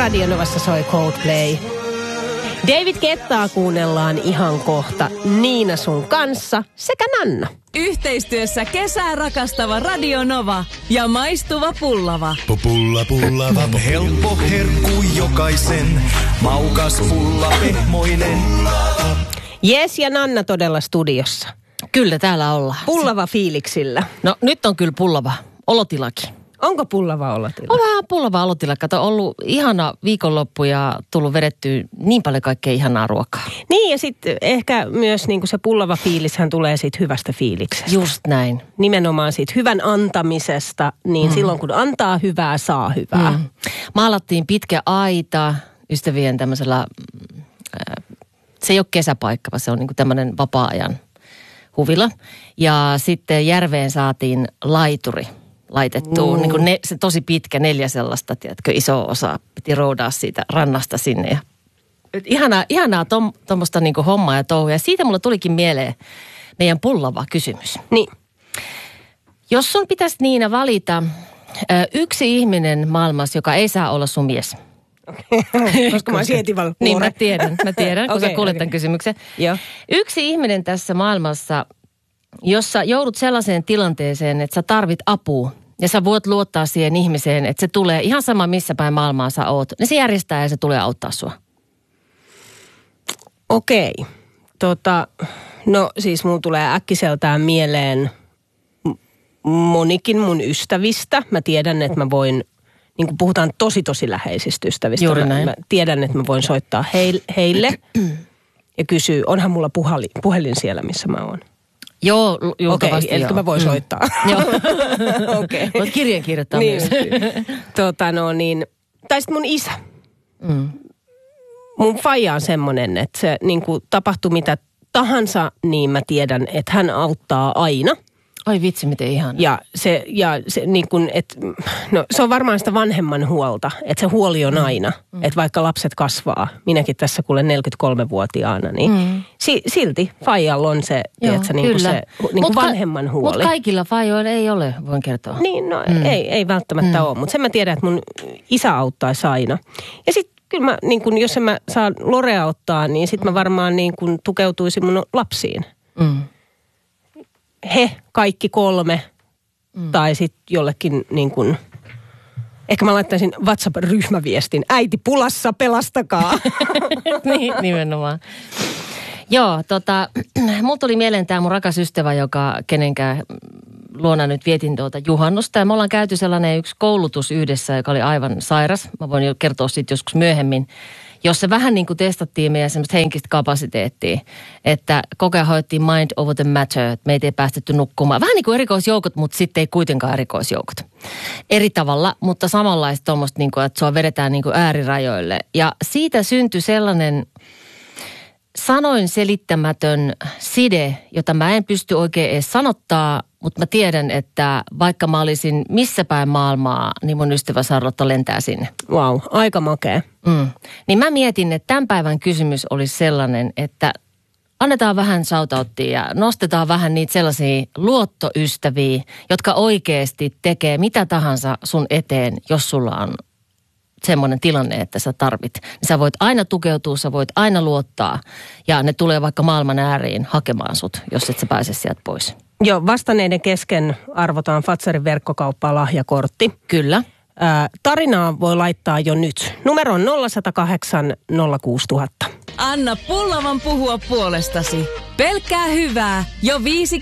Radio Novassa soi Coldplay. David Guettaa kuunnellaan ihan kohta. Niina sun kanssa sekä Nanna. Yhteistyössä kesää rakastava Radio Nova ja maistuva pullava. Pullava. Helppo herkku jokaisen. Maukas pullapehmoinen. Jes ja Nanna todella studiossa. Kyllä täällä ollaan. Pullava fiiliksillä. No nyt on kyllä pullava olotilakin. Onko pullava olotila? On vähän pullava olotila. Kato, ollut ihana viikonloppu ja tullut vedettyä niin paljon kaikkea ihanaa ruokaa. Niin ja sitten ehkä myös niin kuin se pullava fiilishän tulee siitä hyvästä fiiliksestä. Just näin. Nimenomaan siitä hyvän antamisesta, niin silloin kun antaa hyvää, saa hyvää. Maalattiin pitkä aita ystävien tämmöisellä, se ei ole kesäpaikka, vaan se on niin kuin tämmöinen vapaa-ajan huvila. Ja sitten järveen saatiin laituri laitettua. Niin kuin se tosi pitkä 4 sellaista, tiedätkö, iso osa piti roudaa siitä rannasta sinne. Ja ihanaa tuommoista niin kuin hommaa ja touhua. Ja siitä mulla tulikin mieleen meidän pullava kysymys. Niin. Jos sun pitäisi Niina valita yksi ihminen maailmassa, joka ei saa olla sun mies. Koska mä olisin etival. Niin mä tiedän, kun sä kuulet tämän kysymyksen. Joo. Yksi ihminen tässä maailmassa, jossa joudut sellaiseen tilanteeseen, että sä tarvit apua ja sä voit luottaa siihen ihmiseen, että se tulee ihan sama missä päin maailmaa sä oot, niin se järjestää ja se tulee auttaa sua. Okei. No siis mun tulee äkkiseltään mieleen monikin mun ystävistä. Mä tiedän, että mä voin, niin kuin puhutaan tosi läheisistä ystävistä. Juuri näin. Mä tiedän, että mä voin soittaa heille ja kysyä, onhan mulla puhelin siellä, missä mä oon. Joo, okei, eli mä voin soittaa. Joo. Okei. Voit kirjan kirjoittaa niin, myös. Tai sitten mun isä. Mun faija on semmoinen, että se niin kuin tapahtui mitä tahansa, niin mä tiedän, että hän auttaa aina. Ai vitsi, miten ihana. Ja se niin kuin, että no se on varmaan sitä vanhemman huolta, että se huoli on aina. Että vaikka lapset kasvaa, minäkin tässä kuulen 43-vuotiaana, niin silti faijalla on se, tiedätkö, niin kuin se niin kuin vanhemman huoli. Mutta kaikilla faijoilla ei ole, voin kertoa. Niin, no ei välttämättä ole, mutta sen mä tiedän, että mun isä auttaisi aina. Ja sitten kyllä mä, niin kun, jos en mä saa Lorea ottaa, niin sitten mä varmaan niin kun tukeutuisin mun lapsiin. He kaikki 3 tai sitten jollekin niin kun, ehkä mä laittaisin WhatsApp-ryhmäviestin, äiti pulassa, pelastakaa. Niin, nimenomaan. Joo, mulla tuli mieleen tämä mun rakas ystävä, kenenkään luona nyt vietin juhannusta. Ja me ollaan käyty sellainen yksi koulutus yhdessä, joka oli aivan sairas. Mä voin jo kertoa siitä joskus myöhemmin. Jossa vähän niin kuin testattiin meidän semmoista henkistä kapasiteettia. Että koko ajan hoidettiin mind over the matter, että meitä ei päästetty nukkumaan. Vähän niin kuin erikoisjoukot, mutta sitten ei kuitenkaan erikoisjoukot. Eri tavalla, mutta samanlaista tuommoista, niin kuin, että sua vedetään niin kuin äärirajoille. Ja siitä syntyi sellainen sanoin selittämätön side, jota mä en pysty oikein edes sanottaa, mutta mä tiedän, että vaikka mä olisin missä päin maailmaa, niin mun ystävä Charlotte lentää sinne. Wow, aika makea. Niin mä mietin, että tämän päivän kysymys olisi sellainen, että annetaan vähän shoutouttia ja nostetaan vähän niitä sellaisia luottoystäviä, jotka oikeasti tekee mitä tahansa sun eteen, jos sulla on semmoinen tilanne, että sä tarvit. Sä voit aina tukeutua, sä voit aina luottaa ja ne tulee vaikka maailman ääriin hakemaan sut, jos et sä pääse sieltä pois. Joo, vastanneiden kesken arvotaan Fatsarin verkkokauppaa lahjakortti. Kyllä. Tarinaa voi laittaa jo nyt. Numero on 0108 06000. Anna pullavan puhua puolestasi. Pelkkää hyvää jo 5